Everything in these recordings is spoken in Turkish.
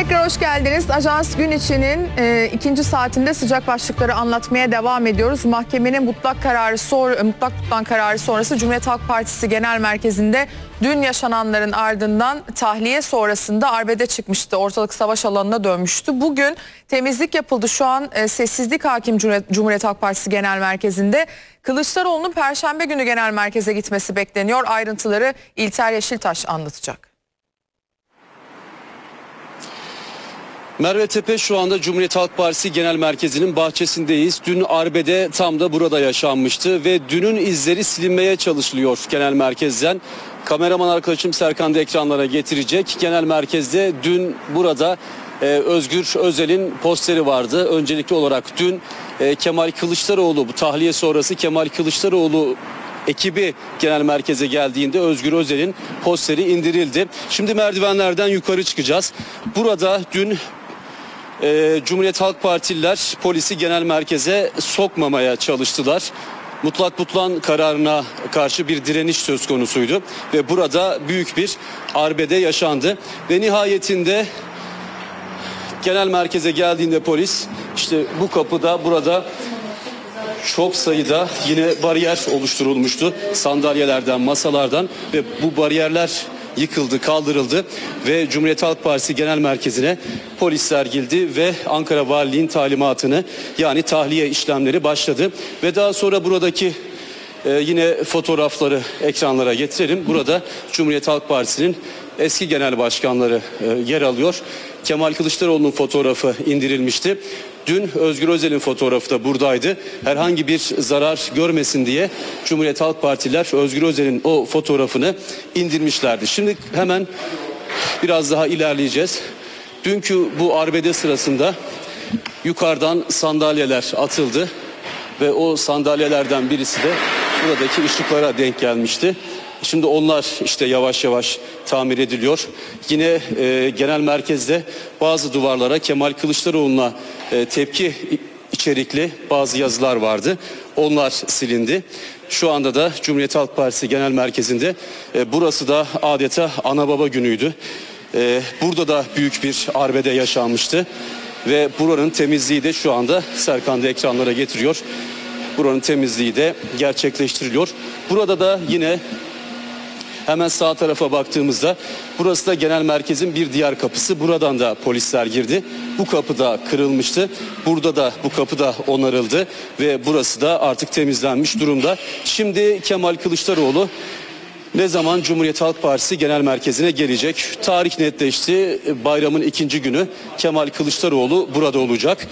Tekrar hoş geldiniz. Ajans Gün İçi'nin ikinci saatinde sıcak başlıkları anlatmaya devam ediyoruz. Mahkemenin mutlak tutuklan kararı sonrası Cumhuriyet Halk Partisi Genel Merkezi'nde dün yaşananların ardından tahliye sonrasında arbede çıkmıştı. Ortalık savaş alanına dönmüştü. Bugün temizlik yapıldı. Şu an sessizlik hakim Cumhuriyet Halk Partisi Genel Merkezi'nde. Kılıçdaroğlu'nun Perşembe günü genel merkeze gitmesi bekleniyor. Ayrıntıları İlter Yeşiltaş anlatacak. Merve Tepe, şu anda Cumhuriyet Halk Partisi Genel Merkezi'nin bahçesindeyiz. Dün arbede tam da burada yaşanmıştı ve dünün izleri silinmeye çalışılıyor genel merkezden. Kameraman arkadaşım Serkan da ekranlara getirecek. Genel merkezde dün burada Özgür Özel'in posteri vardı. Öncelikli olarak dün Kemal Kılıçdaroğlu, bu tahliye sonrası Kemal Kılıçdaroğlu ekibi genel merkeze geldiğinde Özgür Özel'in posteri indirildi. Şimdi merdivenlerden yukarı çıkacağız. Burada dün Cumhuriyet Halk Partililer polisi genel merkeze sokmamaya çalıştılar. Mutlak tutuklan kararına karşı bir direniş söz konusuydu ve burada büyük bir arbede yaşandı ve nihayetinde genel merkeze geldiğinde polis işte bu kapıda, burada çok sayıda yine bariyer oluşturulmuştu sandalyelerden, masalardan ve bu bariyerler yıkıldı, kaldırıldı ve Cumhuriyet Halk Partisi Genel Merkezi'ne polisler girdi ve Ankara Valiliğin talimatını, yani tahliye işlemleri başladı ve daha sonra buradaki yine fotoğrafları ekranlara getirelim. Burada Cumhuriyet Halk Partisi'nin eski genel başkanları yer alıyor. Kemal Kılıçdaroğlu'nun fotoğrafı indirilmişti. Dün Özgür Özel'in fotoğrafı da buradaydı. Herhangi bir zarar görmesin diye Cumhuriyet Halk Partililer Özgür Özel'in o fotoğrafını indirmişlerdi. Şimdi hemen biraz daha ilerleyeceğiz. Dünkü bu arbede sırasında yukarıdan sandalyeler atıldı ve o sandalyelerden birisi de buradaki ışıklara denk gelmişti. Şimdi onlar işte yavaş yavaş tamir ediliyor. Yine genel merkezde bazı duvarlara Kemal Kılıçdaroğlu'na tepki içerikli bazı yazılar vardı. Onlar silindi. Şu anda da Cumhuriyet Halk Partisi Genel Merkezi'nde burası da adeta ana baba günüydü. Burada da büyük bir arbede yaşanmıştı. Ve buranın temizliği de şu anda Serkan da ekranlara getiriyor. Buranın temizliği de gerçekleştiriliyor. Burada da yine hemen sağ tarafa baktığımızda burası da genel merkezin bir diğer kapısı. Buradan da polisler girdi. Bu kapı da kırılmıştı. Burada da bu kapı da onarıldı ve burası da artık temizlenmiş durumda. Şimdi Kemal Kılıçdaroğlu ne zaman Cumhuriyet Halk Partisi Genel Merkezi'ne gelecek? Tarih netleşti. Bayramın ikinci günü Kemal Kılıçdaroğlu burada olacak.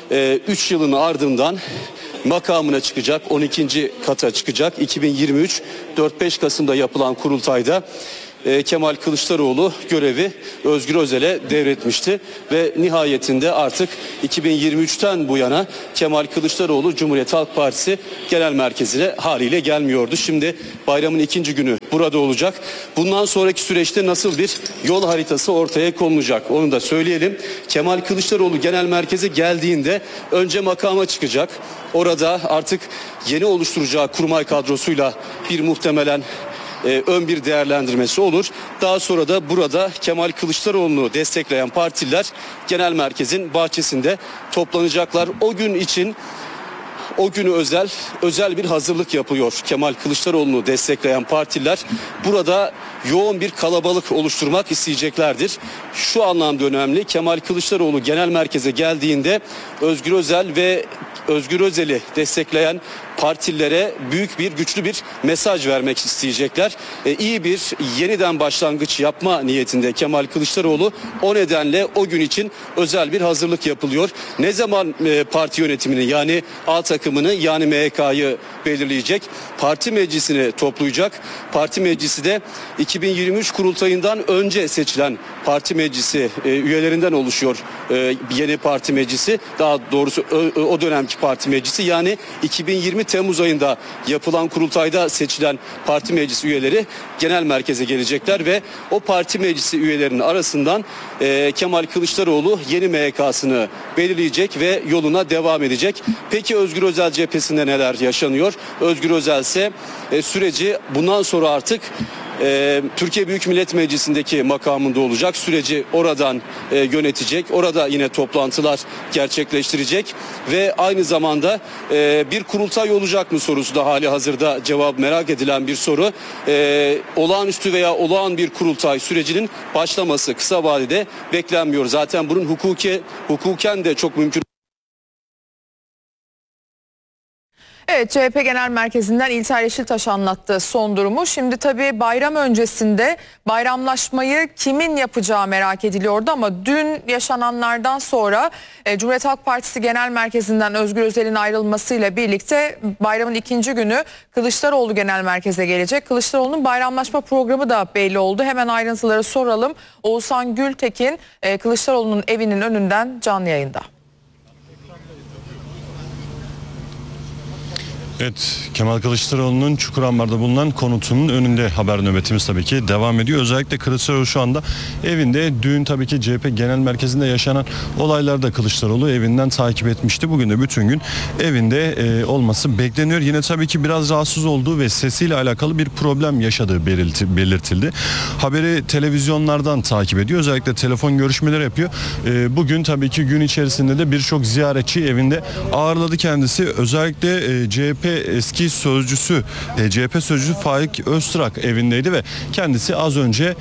3 yılın ardından makamına çıkacak, 12. kata çıkacak. 2023 4-5 Kasım'da yapılan kurultayda Kemal Kılıçdaroğlu görevi Özgür Özel'e devretmişti ve nihayetinde artık 2023'ten bu yana Kemal Kılıçdaroğlu Cumhuriyet Halk Partisi Genel Merkezi'ne haliyle gelmiyordu. Şimdi bayramın ikinci günü burada olacak. Bundan sonraki süreçte nasıl bir yol haritası ortaya konulacak onu da söyleyelim. Kemal Kılıçdaroğlu Genel Merkeze geldiğinde önce makama çıkacak. Orada artık yeni oluşturacağı kurmay kadrosuyla bir muhtemelen ön bir değerlendirmesi olur. Daha sonra da burada Kemal Kılıçdaroğlu'nu destekleyen partiler genel merkezin bahçesinde toplanacaklar. O gün için, o günü özel bir hazırlık yapıyor. Kemal Kılıçdaroğlu'nu destekleyen partiler burada yoğun bir kalabalık oluşturmak isteyeceklerdir. Şu anlamda önemli. Kemal Kılıçdaroğlu genel merkeze geldiğinde Özgür Özel ve Özgür Özel'i destekleyen partilere büyük bir, güçlü bir mesaj vermek isteyecekler. İyi bir yeniden başlangıç yapma niyetinde Kemal Kılıçdaroğlu. O nedenle o gün için özel bir hazırlık yapılıyor. Ne zaman parti yönetimini, yani A takımını, yani MHK'yı belirleyecek? Parti meclisini toplayacak. Parti meclisi de 2023 kurultayından önce seçilen parti meclisi üyelerinden oluşuyor. Yeni parti meclisi, daha doğrusu o dönemki parti meclisi, yani 2020 Temmuz ayında yapılan kurultayda seçilen parti meclisi üyeleri genel merkeze gelecekler ve o parti meclisi üyelerinin arasından Kemal Kılıçdaroğlu yeni MHK'sını belirleyecek ve yoluna devam edecek. Peki Özgür Özel cephesinde neler yaşanıyor? Özgür Özel ise süreci bundan sonra artık Türkiye Büyük Millet Meclisi'ndeki makamında olacak. Süreci oradan yönetecek. Orada yine toplantılar gerçekleştirecek ve aynı zamanda bir kurultay olacak mı sorusu da hali hazırda cevap merak edilen bir soru. Olağanüstü veya olağan bir kurultay sürecinin başlaması kısa vadede beklenmiyor. Zaten bunun hukuken de çok mümkün. Evet, CHP Genel Merkezi'nden İlter Yeşiltaş anlattı son durumu. Şimdi tabii bayram öncesinde bayramlaşmayı kimin yapacağı merak ediliyordu ama dün yaşananlardan sonra Cumhuriyet Halk Partisi Genel Merkezi'nden Özgür Özel'in ayrılmasıyla birlikte bayramın ikinci günü Kılıçdaroğlu Genel Merkez'e gelecek. Kılıçdaroğlu'nun bayramlaşma programı da belli oldu. Hemen ayrıntıları soralım. Oğuzhan Gültekin Kılıçdaroğlu'nun evinin önünden canlı yayında. Evet, Kemal Kılıçdaroğlu'nun Çukurambar'da bulunan konutunun önünde haber nöbetimiz tabii ki devam ediyor. Özellikle Kılıçdaroğlu şu anda evinde. Dün tabii ki CHP Genel Merkezi'nde yaşanan olaylarda Kılıçdaroğlu evinden takip etmişti. Bugün de bütün gün evinde olması bekleniyor. Yine tabii ki biraz rahatsız olduğu ve sesiyle alakalı bir problem yaşadığı belirtildi. Haberi televizyonlardan takip ediyor. Özellikle telefon görüşmeleri yapıyor. Bugün tabii ki gün içerisinde de birçok ziyaretçi evinde ağırladı kendisi. Özellikle CHP eski sözcüsü, CHP sözcüsü Faik Öztrak evindeydi ve kendisi az önce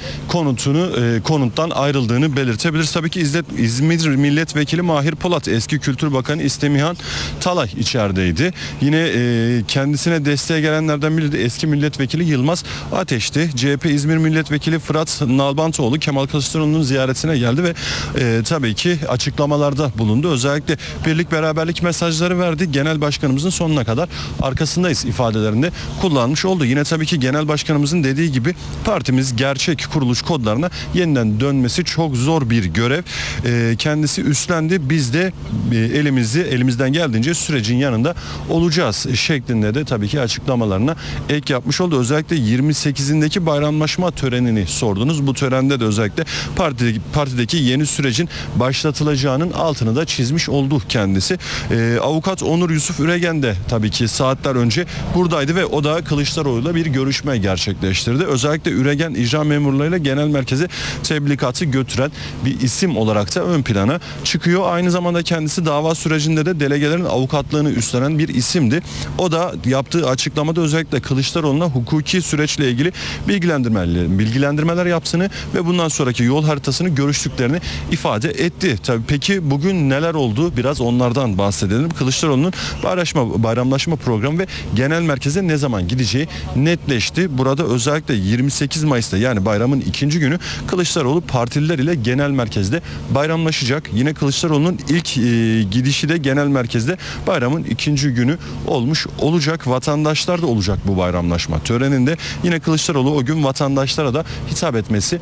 konuttan ayrıldığını belirtebiliriz. Tabii ki İzmir Milletvekili Mahir Polat, eski Kültür Bakanı İstemihan Talay içerideydi. Yine kendisine desteğe gelenlerden biri de eski milletvekili Yılmaz Ateş'ti. CHP İzmir Milletvekili Fırat Nalbantoğlu Kemal Kılıçdaroğlu'nun ziyaretine geldi ve tabii ki açıklamalarda bulundu. Özellikle birlik beraberlik mesajları verdi. Genel Başkanımızın sonuna kadar arkasındayız ifadelerinde kullanmış oldu. Yine tabii ki Genel Başkanımızın dediği gibi partimiz gerçek kuruluş kodlarına yeniden dönmesi çok zor bir görev. Kendisi üstlendi. Biz de elimizden geldiğince sürecin yanında olacağız şeklinde de tabii ki açıklamalarına ek yapmış oldu. Özellikle 28'indeki bayramlaşma törenini sordunuz. Bu törende de özellikle partideki yeni sürecin başlatılacağının altını da çizmiş oldu kendisi. Avukat Onur Yusuf Üregen de tabii ki saatler önce buradaydı ve o da Kılıçdaroğlu'yla bir görüşme gerçekleştirdi. Özellikle Üregen icra memurlarıyla genel merkeze tebligatı götüren bir isim olarak da ön plana çıkıyor. Aynı zamanda kendisi dava sürecinde de delegelerin avukatlığını üstlenen bir isimdi. O da yaptığı açıklamada özellikle Kılıçdaroğlu'na hukuki süreçle ilgili bilgilendirmeler yaptığını ve bundan sonraki yol haritasını görüştüklerini ifade etti. Tabii peki bugün neler oldu? Biraz onlardan bahsedelim. Kılıçdaroğlu'nun bayramlaşma programı ve genel merkeze ne zaman gideceği netleşti. Burada özellikle 28 Mayıs'ta yani bayramın ikinci günü Kılıçdaroğlu partililer ile genel merkezde bayramlaşacak. Yine Kılıçdaroğlu'nun ilk gidişi de genel merkezde bayramın ikinci günü olmuş olacak. Vatandaşlar da olacak bu bayramlaşma töreninde. Yine Kılıçdaroğlu o gün vatandaşlara da hitap etmesi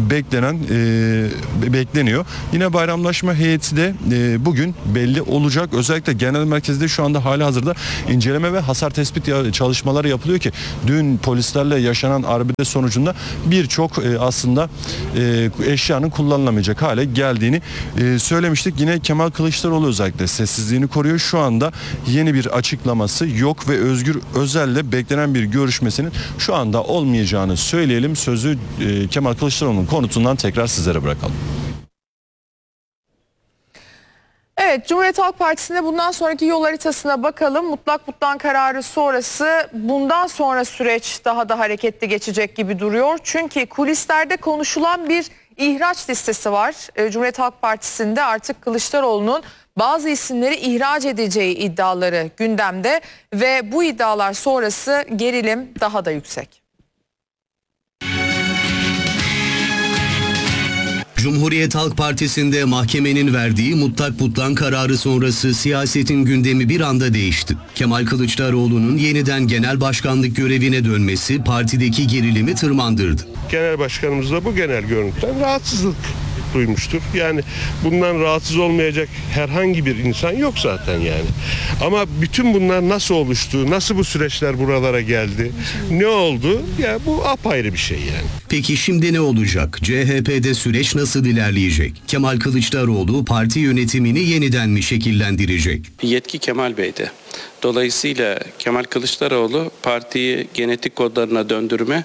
bekleniyor. Yine bayramlaşma heyeti de bugün belli olacak. Özellikle genel merkezde şu anda halihazırda inceleme ve hasar tespit çalışmaları yapılıyor ki dün polislerle yaşanan arbede sonucunda birçok aslında eşyanın kullanılamayacak hale geldiğini söylemiştik. Yine Kemal Kılıçdaroğlu özellikle sessizliğini koruyor. Şu anda yeni bir açıklaması yok ve Özgür Özel'le beklenen bir görüşmesinin şu anda olmayacağını söyleyelim. Sözü Kemal Kılıçdaroğlu'nun konutundan tekrar sizlere bırakalım. Evet, Cumhuriyet Halk Partisi'nde bundan sonraki yol haritasına bakalım. Mutlak butlan kararı sonrası bundan sonra süreç daha da hareketli geçecek gibi duruyor. Çünkü kulislerde konuşulan bir ihraç listesi var. Cumhuriyet Halk Partisi'nde artık Kılıçdaroğlu'nun bazı isimleri ihraç edeceği iddiaları gündemde ve bu iddialar sonrası gerilim daha da yüksek. Cumhuriyet Halk Partisi'nde mahkemenin verdiği mutlak butlan kararı sonrası siyasetin gündemi bir anda değişti. Kemal Kılıçdaroğlu'nun yeniden genel başkanlık görevine dönmesi partideki gerilimi tırmandırdı. Genel başkanımız da bu genel görüntüden rahatsızlık duymuştur. Yani bundan rahatsız olmayacak herhangi bir insan yok zaten yani. Ama bütün bunlar nasıl oluştu, nasıl bu süreçler buralara geldi, ne oldu? Ya bu apayrı bir şey yani. Peki şimdi ne olacak? CHP'de süreç nasıl ilerleyecek? Kemal Kılıçdaroğlu parti yönetimini yeniden mi şekillendirecek? Yetki Kemal Bey'de. Dolayısıyla Kemal Kılıçdaroğlu partiyi genetik kodlarına döndürme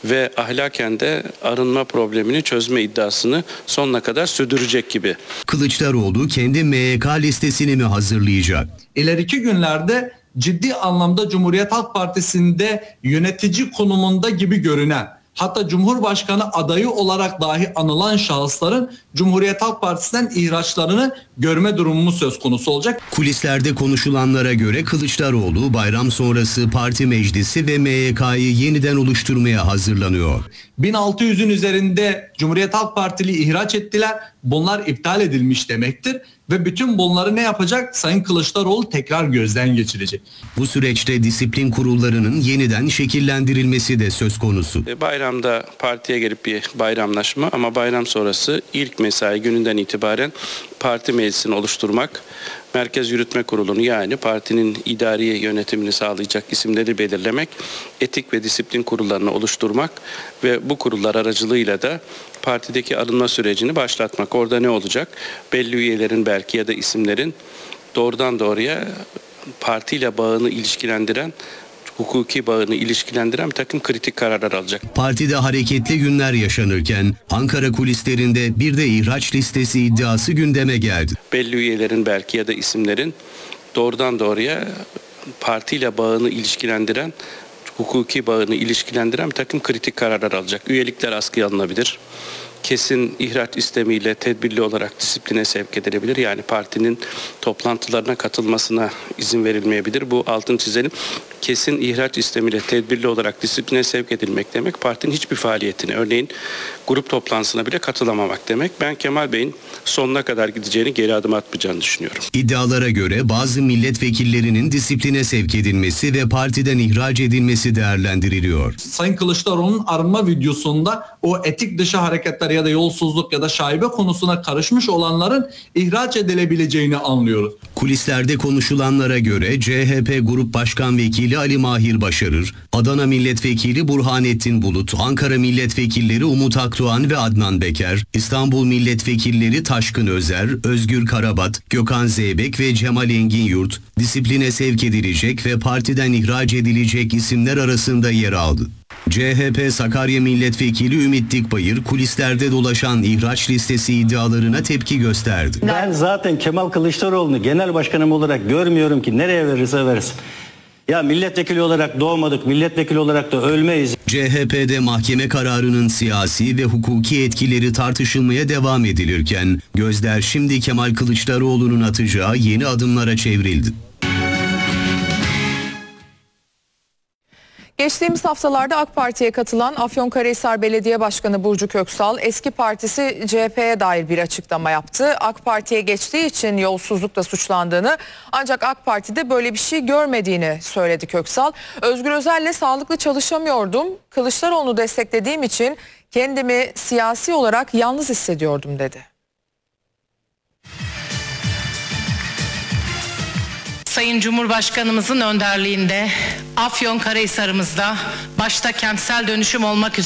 ve ahlaken de arınma problemini çözme iddiasını sonuna kadar sürdürecek gibi. Kılıçdaroğlu kendi MYK listesini mi hazırlayacak? İleriki günlerde ciddi anlamda Cumhuriyet Halk Partisi'nde yönetici konumunda gibi görünen, hatta Cumhurbaşkanı adayı olarak dahi anılan şahısların Cumhuriyet Halk Partisi'nden ihraçlarını görme durumumuz söz konusu olacak. Kulislerde konuşulanlara göre Kılıçdaroğlu bayram sonrası parti meclisi ve MYK'yı yeniden oluşturmaya hazırlanıyor. 1600'ün üzerinde Cumhuriyet Halk Partili ihraç ettiler. Bunlar iptal edilmiş demektir ve bütün bunları ne yapacak? Sayın Kılıçdaroğlu tekrar gözden geçirecek. Bu süreçte disiplin kurullarının yeniden şekillendirilmesi de söz konusu. Bayramda partiye gelip bir bayramlaşma ama bayram sonrası ilk mesai gününden itibaren parti meclisini oluşturmak, Merkez Yürütme Kurulu'nu yani partinin idari yönetimini sağlayacak isimleri belirlemek, etik ve disiplin kurullarını oluşturmak ve bu kurullar aracılığıyla da partideki arınma sürecini başlatmak. Orada ne olacak? Belli üyelerin belki ya da isimlerin doğrudan doğruya partiyle bağını ilişkilendiren, hukuki bağını ilişkilendiren bir takım kritik kararlar alacak. Partide hareketli günler yaşanırken Ankara kulislerinde bir de ihraç listesi iddiası gündeme geldi. Belli üyelerin belki ya da isimlerin doğrudan doğruya partiyle bağını ilişkilendiren, hukuki bağını ilişkilendiren bir takım kritik kararlar alacak. Üyelikler askıya alınabilir. Kesin ihraç istemiyle tedbirli olarak disipline sevk edilebilir. Yani partinin toplantılarına katılmasına izin verilmeyebilir. Bu altını çizelim. Kesin ihraç istemiyle tedbirli olarak disipline sevk edilmek demek partinin hiçbir faaliyetine, örneğin grup toplantısına bile katılamamak demek. Ben Kemal Bey'in sonuna kadar gideceğini, geri adım atmayacağını düşünüyorum. İddialara göre bazı milletvekillerinin disipline sevk edilmesi ve partiden ihraç edilmesi değerlendiriliyor. Sayın Kılıçdaroğlu'nun arınma videosunda o etik dışı hareketler ya da yolsuzluk ya da şaibe konusuna karışmış olanların ihraç edilebileceğini anlıyoruz. Kulislerde konuşulanlara göre CHP Grup Başkan Vekili Ali Mahir Başarır, Adana Milletvekili Burhanettin Bulut, Ankara Milletvekilleri Umut Akdoğan ve Adnan Beker, İstanbul Milletvekilleri Taşkın Özer, Özgür Karabat, Gökhan Zeybek ve Cemal Enginyurt disipline sevk edilecek ve partiden ihraç edilecek isimler arasında yer aldı. CHP Sakarya Milletvekili Ümit Dikbayır kulislerde dolaşan ihraç listesi iddialarına tepki gösterdi. Ben zaten Kemal Kılıçdaroğlu'nu genel başkanım olarak görmüyorum ki nereye verirse versin. Ya milletvekili olarak doğmadık, milletvekili olarak da ölmeyiz. CHP'de mahkeme kararının siyasi ve hukuki etkileri tartışılmaya devam edilirken gözler şimdi Kemal Kılıçdaroğlu'nun atacağı yeni adımlara çevrildi. Geçtiğimiz haftalarda AK Parti'ye katılan Afyonkarahisar Belediye Başkanı Burcu Köksal eski partisi CHP'ye dair bir açıklama yaptı. AK Parti'ye geçtiği için yolsuzlukla suçlandığını ancak AK Parti'de böyle bir şey görmediğini söyledi Köksal. Özgür Özel'le sağlıklı çalışamıyordum. Kılıçdaroğlu'nu desteklediğim için kendimi siyasi olarak yalnız hissediyordum dedi. Sayın Cumhurbaşkanımızın önderliğinde Afyonkarahisar'ımızda başta kentsel dönüşüm olmak üzere